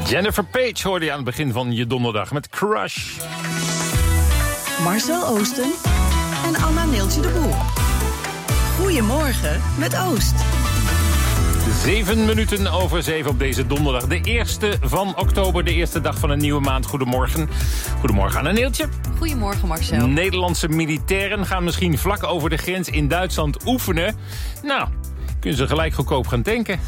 Jennifer Page hoorde je aan het begin van je donderdag met Crush. Marcel Oosten en Anna Neeltje de Boer. Goedemorgen met Oost. 7:07 op deze donderdag. De 1e van oktober, de eerste dag van een nieuwe maand. Goedemorgen. Goedemorgen Anna Neeltje. Goedemorgen Marcel. Nederlandse militairen gaan misschien vlak over de grens in Duitsland oefenen. Nou, kunnen ze gelijk goedkoop gaan tanken.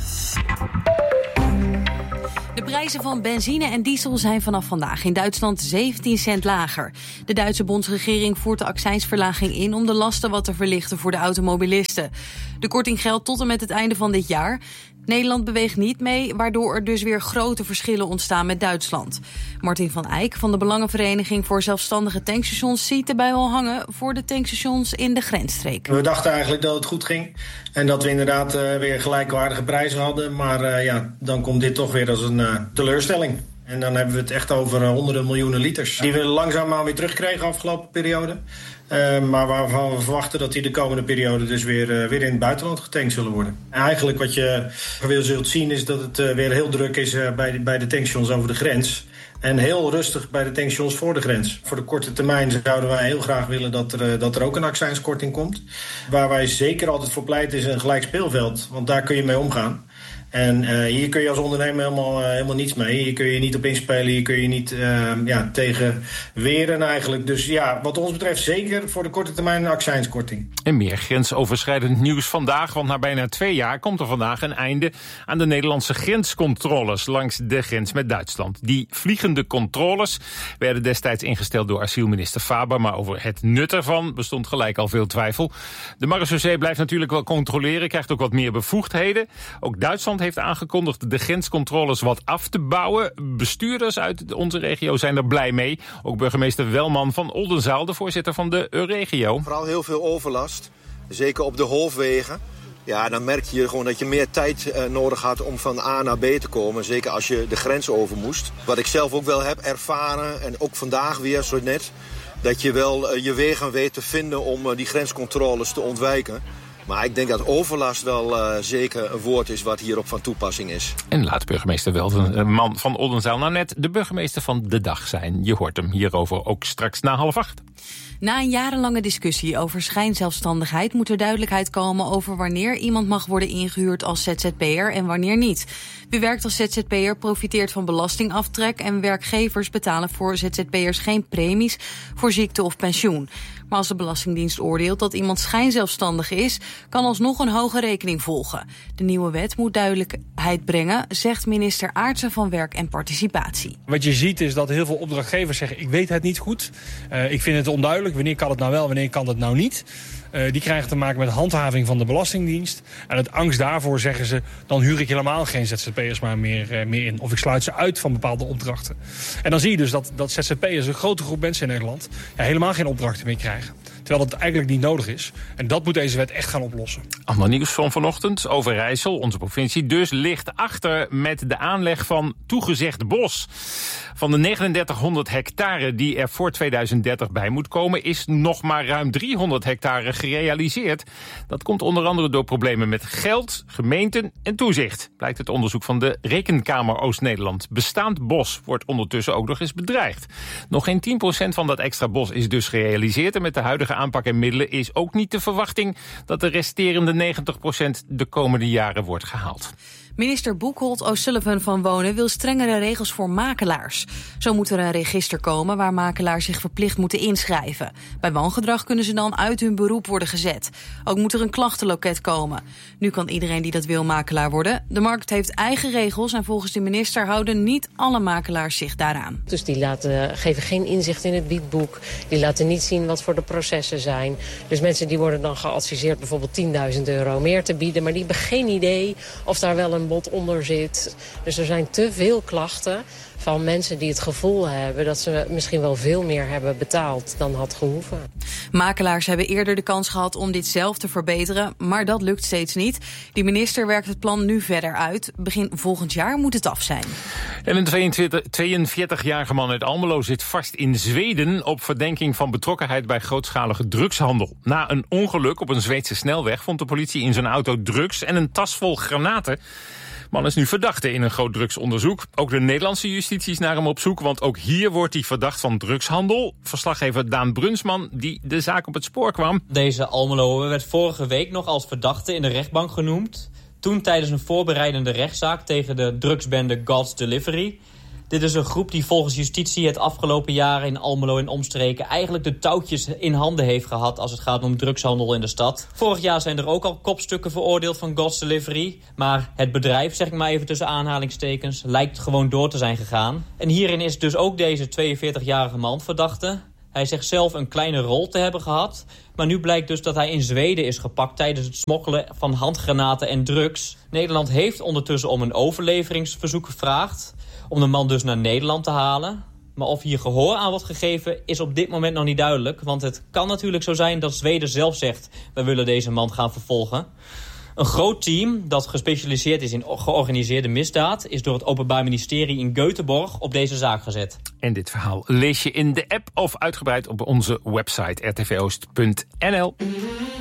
De prijzen van benzine en diesel zijn vanaf vandaag in Duitsland 17 cent lager. De Duitse bondsregering voert de accijnsverlaging in om de lasten wat te verlichten voor de automobilisten. De korting geldt tot en met het einde van dit jaar. Nederland beweegt niet mee, waardoor er dus weer grote verschillen ontstaan met Duitsland. Martin van Eyck van de Belangenvereniging voor Zelfstandige Tankstations ziet erbij al hangen voor de tankstations in de grensstreek. We dachten eigenlijk dat het goed ging en dat we inderdaad weer gelijkwaardige prijzen hadden. Maar dan komt dit toch weer als een teleurstelling. En dan hebben we het echt over honderden miljoenen liters die we langzaamaan weer terugkregen afgelopen periode. Maar waarvan we verwachten dat die de komende periode dus weer in het buitenland getankt zullen worden. En eigenlijk wat je weer zult zien is dat het weer heel druk is bij de tankstations over de grens. En heel rustig bij de tankstations voor de grens. Voor de korte termijn zouden wij heel graag willen dat er ook een accijnskorting komt. Waar wij zeker altijd voor pleiten is een gelijk speelveld. Want daar kun je mee omgaan. En hier kun je als ondernemer helemaal niets mee. Hier kun je niet op inspelen, hier kun je niet tegen weren eigenlijk. Dus ja, wat ons betreft zeker voor de korte termijn een accijnskorting. En meer grensoverschrijdend nieuws vandaag, want na bijna 2 jaar komt er vandaag een einde aan de Nederlandse grenscontroles langs de grens met Duitsland. Die vliegende controles werden destijds ingesteld door asielminister Faber, maar over het nut ervan bestond gelijk al veel twijfel. De marechaussee blijft natuurlijk wel controleren, krijgt ook wat meer bevoegdheden. Ook Duitsland heeft aangekondigd de grenscontroles wat af te bouwen. Bestuurders uit onze regio zijn er blij mee. Ook burgemeester Welman van Oldenzaal, de voorzitter van de Euregio. Vooral heel veel overlast, zeker op de hoofdwegen. Ja, dan merk je gewoon dat je meer tijd nodig had om van A naar B te komen. Zeker als je de grens over moest. Wat ik zelf ook wel heb ervaren, en ook vandaag weer zo net, dat je wel je wegen weet te vinden om die grenscontroles te ontwijken. Maar ik denk dat overlast wel zeker een woord is wat hierop van toepassing is. En laat burgemeester Welman van Oldenzaal nou net de burgemeester van de dag zijn. Je hoort hem hierover ook straks na 7:30. Na een jarenlange discussie over schijnzelfstandigheid moet er duidelijkheid komen over wanneer iemand mag worden ingehuurd als ZZP'er en wanneer niet. Wie werkt als ZZP'er profiteert van belastingaftrek en werkgevers betalen voor ZZP'ers geen premies voor ziekte of pensioen. Maar als de Belastingdienst oordeelt dat iemand schijnzelfstandig is, kan alsnog een hoge rekening volgen. De nieuwe wet moet duidelijkheid brengen, zegt minister Aartsen van Werk en Participatie. Wat je ziet is dat heel veel opdrachtgevers zeggen, ik weet het niet goed. Ik vind het onduidelijk, wanneer kan het nou wel, wanneer kan het nou niet. Die krijgen te maken met handhaving van de Belastingdienst. En uit angst daarvoor zeggen ze, dan huur ik helemaal geen ZZP'ers maar meer in. Of ik sluit ze uit van bepaalde opdrachten. En dan zie je dus dat ZZP'ers, een grote groep mensen in Nederland, helemaal geen opdrachten meer krijgen. Terwijl dat eigenlijk niet nodig is. En dat moet deze wet echt gaan oplossen. Ander nieuws van vanochtend. Overijssel, onze provincie, dus ligt achter met de aanleg van toegezegd bos. Van de 3900 hectare die er voor 2030 bij moet komen, is nog maar ruim 300 hectare gerealiseerd. Dat komt onder andere door problemen met geld, gemeenten en toezicht, blijkt het onderzoek van de Rekenkamer Oost-Nederland. Bestaand bos wordt ondertussen ook nog eens bedreigd. Nog geen 10% van dat extra bos is dus gerealiseerd en met de huidige aanpak en middelen is ook niet de verwachting dat de resterende 90% de komende jaren wordt gehaald. Minister Boekholt O'Sullivan van Wonen wil strengere regels voor makelaars. Zo moet er een register komen waar makelaars zich verplicht moeten inschrijven. Bij wangedrag kunnen ze dan uit hun beroep worden gezet. Ook moet er een klachtenloket komen. Nu kan iedereen die dat wil makelaar worden. De markt heeft eigen regels en volgens de minister houden niet alle makelaars zich daaraan. Dus die geven geen inzicht in het biedboek. Die laten niet zien wat voor de processen zijn. Dus mensen die worden dan geadviseerd bijvoorbeeld €10.000 meer te bieden. Maar die hebben geen idee of daar wel een bod onder zit. Dus er zijn te veel klachten van mensen die het gevoel hebben dat ze misschien wel veel meer hebben betaald dan had gehoeven. Makelaars hebben eerder de kans gehad om dit zelf te verbeteren, maar dat lukt steeds niet. Die minister werkt het plan nu verder uit. Begin volgend jaar moet het af zijn. En een 42-jarige man uit Almelo zit vast in Zweden op verdenking van betrokkenheid bij grootschalige drugshandel. Na een ongeluk op een Zweedse snelweg vond de politie in zijn auto drugs en een tas vol granaten. Man is nu verdachte in een groot drugsonderzoek. Ook de Nederlandse justitie is naar hem op zoek, want ook hier wordt hij verdacht van drugshandel. Verslaggever Daan Brunsman, die de zaak op het spoor kwam. Deze Almelo werd vorige week nog als verdachte in de rechtbank genoemd. Toen tijdens een voorbereidende rechtszaak tegen de drugsbende God's Delivery. Dit is een groep die volgens justitie het afgelopen jaar in Almelo en omstreken eigenlijk de touwtjes in handen heeft gehad als het gaat om drugshandel in de stad. Vorig jaar zijn er ook al kopstukken veroordeeld van God's Delivery. Maar het bedrijf, zeg ik maar even tussen aanhalingstekens, lijkt gewoon door te zijn gegaan. En hierin is dus ook deze 42-jarige man verdachte. Hij zegt zelf een kleine rol te hebben gehad. Maar nu blijkt dus dat hij in Zweden is gepakt tijdens het smokkelen van handgranaten en drugs. Nederland heeft ondertussen om een overleveringsverzoek gevraagd om de man dus naar Nederland te halen. Maar of hier gehoor aan wordt gegeven is op dit moment nog niet duidelijk. Want het kan natuurlijk zo zijn dat Zweden zelf zegt: wij willen deze man gaan vervolgen. Een groot team dat gespecialiseerd is in georganiseerde misdaad is door het Openbaar Ministerie in Göteborg op deze zaak gezet. En dit verhaal lees je in de app of uitgebreid op onze website rtvoost.nl.